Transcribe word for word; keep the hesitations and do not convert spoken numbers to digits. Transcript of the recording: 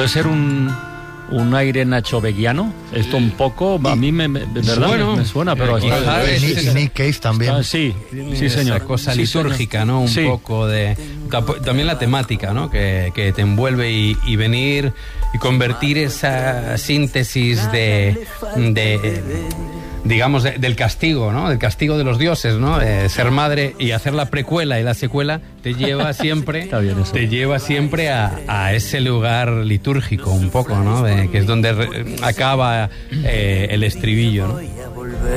puede ser un, un aire nachoveguiano, esto un poco, a mí me, me, de verdad bueno, me, me suena, pero eh, está, quizás, y, Nick, y Nick Cave también. está, sí, sí señor. Esa cosa sí, litúrgica, señor. ¿no? Un sí. poco de... También la temática, ¿no? Que, que te envuelve y, y venir y convertir esa síntesis de... de digamos, de, del castigo, ¿no? Del castigo de los dioses, ¿no? De ser madre y hacer la precuela y la secuela te lleva siempre, Está bien eso. te lleva siempre a, a ese lugar litúrgico un poco, ¿no? De, que es donde re, acaba eh, el estribillo, ¿no?